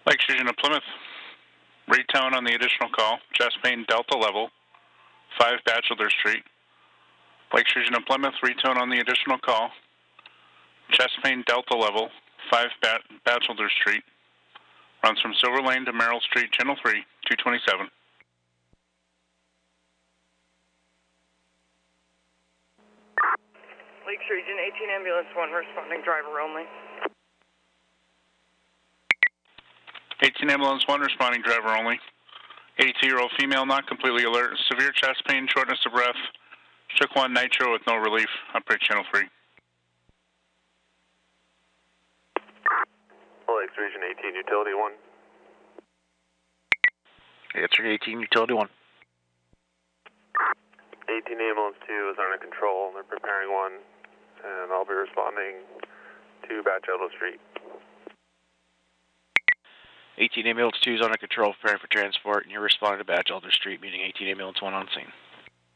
Lakes Region of Plymouth. Raytown on the additional call. Chest pain Delta level. 5 Batchelder Street. Lakes Region of Plymouth. Raytown on the additional call. Chest pain Delta level. 5 Batchelder Street. Runs from Silver Lane to Merrill Street, Channel 3, 227. Lakes Region 18 Ambulance 1 responding, driver only. 18 Ambulance 1 responding, driver only. 82-year-old female, not completely alert, severe chest pain, shortness of breath. Shook 1 nitro with no relief. Operate Channel 3. Lakes Region 18 Utility 1. Answer 18 Utility 1. 18 Ambulance 2 is under control. They're preparing one, and I'll be responding to Batchelder Street. 18 Ambulance 2 is under control, preparing for transport, and you're responding to Batchelder Street, meeting 18 Ambulance 1 on scene.